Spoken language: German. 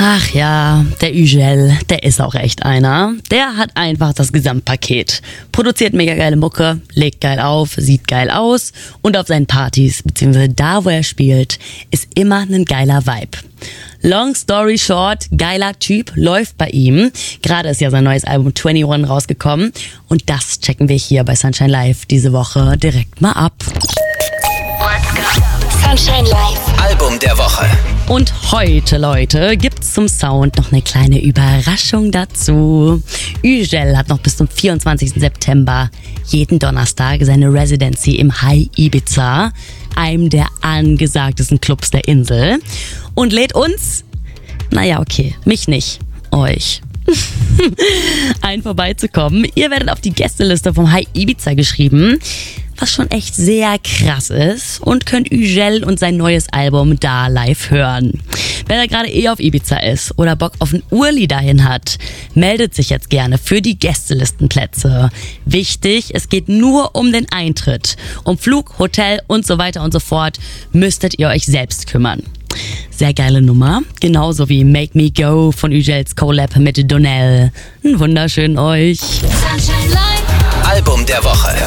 Ach ja, der Ügel, der ist auch echt einer. Der hat einfach das Gesamtpaket. Produziert mega geile Mucke, legt geil auf, sieht geil aus und auf seinen Partys, beziehungsweise da, wo er spielt, ist immer ein geiler Vibe. Long story short, geiler Typ, läuft bei ihm. Gerade ist ja sein neues Album 21 rausgekommen und das checken wir hier bei Sunshine Live diese Woche direkt mal ab. Let's go. Sunshine Live. Album der Woche. Und heute, Leute, gibt's zum Sound noch eine kleine Überraschung dazu. Ügel hat noch bis zum 24. September jeden Donnerstag seine Residency im High Ibiza, einem der angesagtesten Clubs der Insel, und lädt uns, naja okay, mich nicht, euch, ein vorbeizukommen. Ihr werdet auf die Gästeliste vom High Ibiza geschrieben, was schon echt sehr krass ist, und könnt Ügel und sein neues Album da live hören. Wer da gerade auf Ibiza ist oder Bock auf ein Urli dahin hat, meldet sich jetzt gerne für die Gästelistenplätze. Wichtig, es geht nur um den Eintritt. Um Flug, Hotel und so weiter und so fort müsstet ihr euch selbst kümmern. Sehr geile Nummer, genauso wie Make Me Go von Ügels Collab mit Donnell. Einen wunderschönen euch. Sunshine Live. Album der Woche.